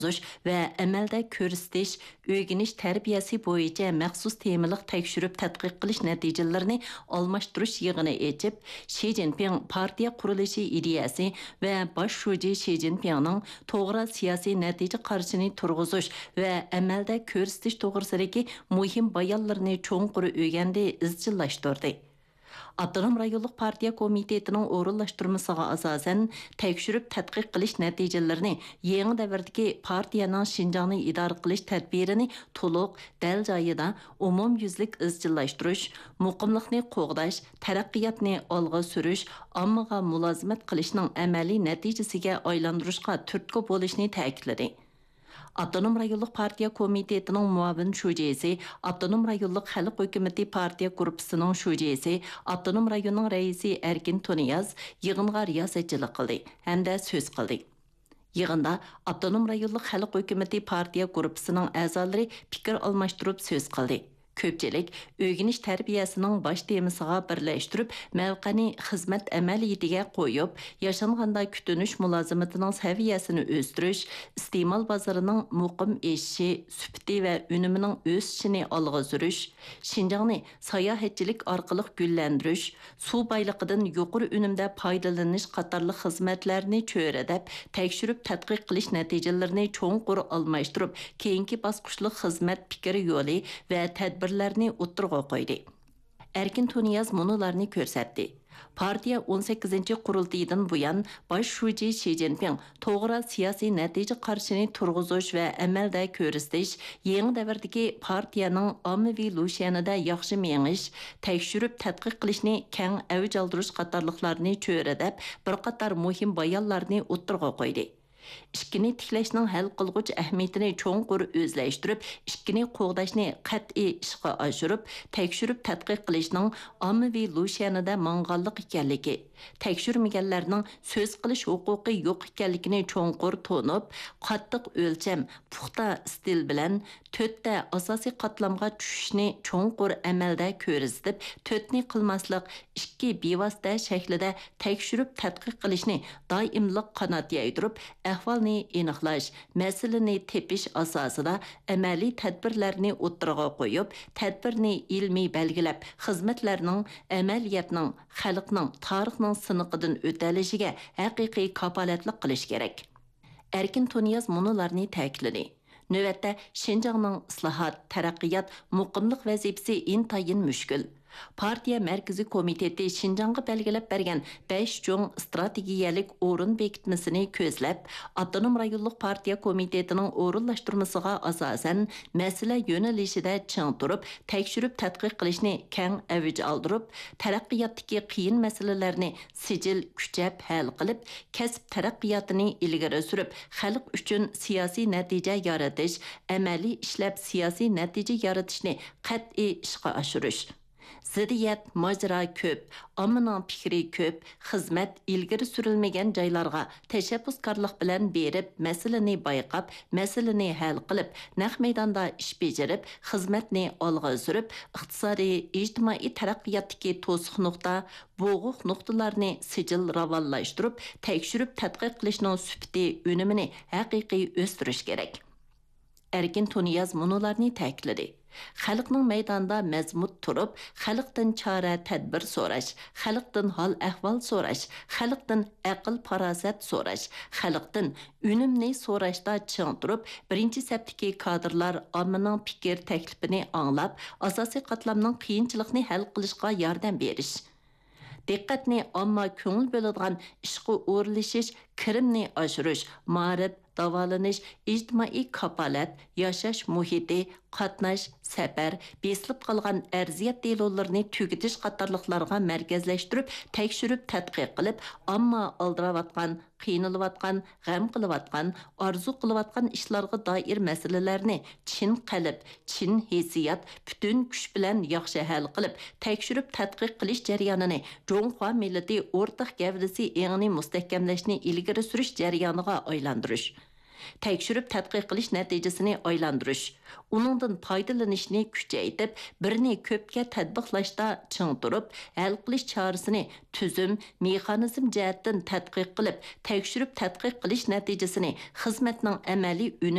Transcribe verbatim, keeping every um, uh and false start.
və əməldə ko'rsatish, o'rganish tarbiyasi bo'yicha maxsus temalik tekshirib tadqiq qilish natijalarini almashtirish yig'ini echib, Xi Jinping partiya qurilishi ideyasi va bosh shoji Xi Jinpingning to'g'ri siyosiy natija qarshini turg'izish va amalda ko'rsatish to'g'risidagi muhim bayonlarni cho'nqur o'rgandi, izchillashtirdi. Abdunum rayonluq partiya komitetining o'rinlashtirmasiga asosan tekshirib tadqiq qilish natijalarini yangi davrdagi partiyaning Xinjiangni idora qilish tadbirini to'liq dal joyida umumyuzlik izchillashtirish, muqimlikni qo'g'dash, taraqqiyotni olg'a surish, ommaga mulozimat qilishning amaliy natijasiga aylantirishga turtki bo'lishni ta'kidladi. Abdunum rayonluq partiya komitetining muavin shujesi, Abdunum rayonluq xalq hukumati partiya guruhisining shujesi, Abdunum rayonning raisi Erkin Tuniyaz yig'inga riyosatchilik qildi hamda so'z qildi. Yig'inda Abdunum rayonluq xalq hukumati partiya guruhisining a'zolari fikr almashtirib so'z qildi. Ko'pchilik o'rganish tarbiyasining bosh temasiga birlashtirib, mavqani xizmat amaliyatiga qo'yib, yashanganda kutunish mulozimatining saviyasini o'stirish, iste'mol bozorining muqim eshishi, sufati va unimining o'sishini olg'a surish, Xinjiangni sayohatchilik orqali gullantirish, suv boyligidan yuqori unumda foydalanish qatorli xizmatlarni cho'radab, tekshirib tadqiq qilish natijalarini cho'nqur almashtirib, keyingi bosqichli xizmat fikri yo'li va tadbirlarni o'ttirg'a qo'ydi. Erkin Tuniyaz munolarni ko'rsatdi. Partiya o'n sakkizinchi qurultaydan buyon bosh shoji Xi Jinping to'g'ri siyosiy natija qarshini turg'izish va amalda ko'rsatish, yangi davrdagi partiyaning ommaviy lushanida yaxshi mengish, tekshirib tadqiq qilishni keng avj oldirish qatorliqlarni cho'radab, bir qator muhim bayonlarni o'ttirg'a qo'ydi. İşkini tiklashning hal qilg'uch ahamiyatini cho'nqur o'zlashtirib, ishkini qo'g'dashni qat'iy ishga oshirib, tekshirib tadqiq qilishning ommaviy lushanida mang'anliq ekanligi, tekshirmaganlarning so'z qilish huquqi yo'q ekanligini cho'nqur to'nib, qattiq o'lcham, puxta stil bilan to'rtta asosiy qatlamga tushishni cho'nqur amalda ko'rsatib, to'rtni qilmaslik, ikki bevosita shaklida tekshirib tadqiq qilishni doimliq qanot yaydirib, ahvolni aniqlash, masalani tepish asosida amaliy tadbirlarni o'ttirg'a qo'yib, tadbirni ilmiy belgilab, xizmatlarning, amaliyatning, xalqning, tarixning siniqidan o'talishiga haqiqiy kapolatlik qilish kerak. Erkin Tuniyaz munolarni ta'kidladi. Növətdə Xinjiangning islohot, taraqqiyot, muqimlik vazifasi intayin mushkul. Partiya Mərkəzi Komiteti Xinjiangga belgilab bergan besh cho'ng strategiyalik o'rin bekitmasini ko'zlab, Abdunum rayonluq partiya komitetining o'rinlashtirmasiga asosan masala yo'nalishida ching turib, tekshirib tadqiq qilishni keng avj oldirib, taraqqiyotdagi qiyin masalalarni sijil kuchab hal qilib, kasb taraqqiyotini ilgari surib, xalq uchun siyosiy natija yaratish, amaliy ishlab siyosiy natija yaratishni qat'iy ishga oshirish. Ziddiyat, majra ko'p, ommaning fikri ko'p, xizmat ilgari surilmagan joylarga tashabbuskorlik bilan berib, masalani bayqab, masalani hal qilib, naq maydonda ish bajarib, xizmatni olg'a surib, iqtisodiy, ijtimoiy taraqqiyotdagi to'siq nuqta, bo'g'uq nuqtalarni sijil ravonlashtirib, tekshirib tadqiq qilishning sufati, unumini haqiqiy o'stirish kerak. Erkin Tuniyaz munolarni ta'kidladi. Xalqning maydonda mazmut turib, xalqdan chora tadbir so'rash, xalqdan hol ahvol so'rash, xalqdan aql farosat so'rash, xalqdan unumni so'rashda ching turib, birinchi safdagi kadrlar ommaning fikr taklifini anglab, asosiy qatlamning qiyinchilikni hal qilishga yordam berish. Diqqatni omma ko'ngil bo'ladigan ishga o'rlishish, kirimni oshirish, ma'rif, davolanish, ijtimoiy kapolat, yashash muhiti, qatnash, safar, besilib qolgan arziyat delolarini tugitish qatorliqlarga markazlashtirib, tekshirib tadqiq qilib, ammo aldiravotgan, qiynalayotgan, g'am qilayotgan, orzu qilayotgan ishlarga doir masalalarni chin qalb, chin hissiyat, butun kuch bilan yaxshi hal qilib, tekshirib tadqiq qilish jarayonini Jonghua millati o'rtaq gavdasi engini mustahkamlashni ilgari surish jarayoniga aylantirish. Tekshirib tadqiq qilish natijasini aylantirish, uningdan foydalanishni kuchaytirib, birini ko'pga tatbiqlashda ching turib, hal qilish chorasini tuzum, mexanizm jihatdan tadqiq qilib, tekshirib tadqiq qilish natijasini xizmatning amaliy